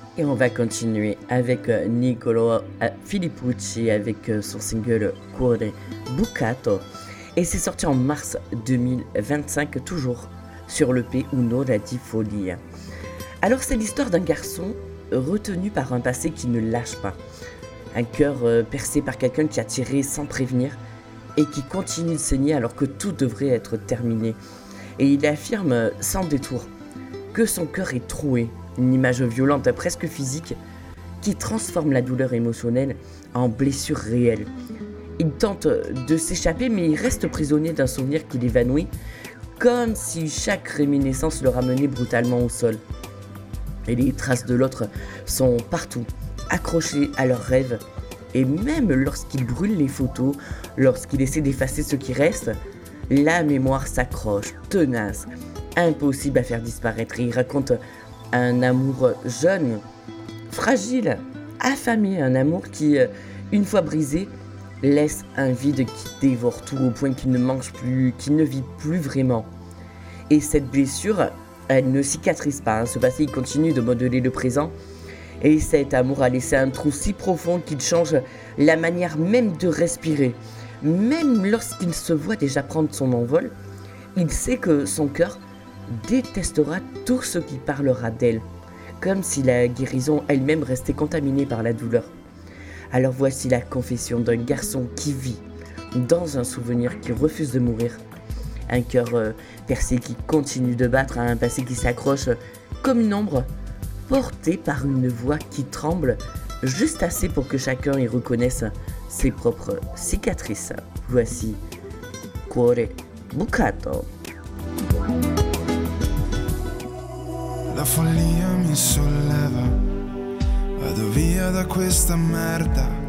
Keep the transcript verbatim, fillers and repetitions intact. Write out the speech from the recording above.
Et on va continuer avec euh, Niccolò euh, Filippucci avec euh, son single Cuore Bucato. Et c'est sorti en mars deux mille vingt-cinq, toujours sur l'E P Un'ora di Follia. Alors c'est l'histoire d'un garçon retenu par un passé qui ne lâche pas. Un cœur euh, percé par quelqu'un qui a tiré sans prévenir et qui continue de saigner alors que tout devrait être terminé. Et il affirme euh, sans détour que son cœur est troué, une image violente, presque physique, qui transforme la douleur émotionnelle en blessure réelle. Il tente de s'échapper, mais il reste prisonnier d'un souvenir qui l'évanouit, comme si chaque réminiscence le ramenait brutalement au sol. Et les traces de l'autre sont partout, accrochées à leurs rêves, et même lorsqu'il brûle les photos, lorsqu'il essaie d'effacer ce qui reste, la mémoire s'accroche, tenace, impossible à faire disparaître. Et il raconte un amour jeune, fragile, affamé, un amour qui, une fois brisé, laisse un vide qui dévore tout au point qu'il ne mange plus, qu'il ne vit plus vraiment. Et cette blessure, elle ne cicatrise pas, hein. Ce passé, il continue de modeler le présent. Et cet amour a laissé un trou si profond qu'il change la manière même de respirer. Même lorsqu'il se voit déjà prendre son envol, il sait que son cœur détestera tout ce qui parlera d'elle, comme si la guérison elle-même restait contaminée par la douleur. Alors voici la confession d'un garçon qui vit dans un souvenir qui refuse de mourir, un cœur euh, percé qui continue de battre, à un passé qui s'accroche comme une ombre, porté par une voix qui tremble, juste assez pour que chacun y reconnaisse ses propres cicatrices. Voici Cuore Bucato. La follia mi solleva, vado via da questa merda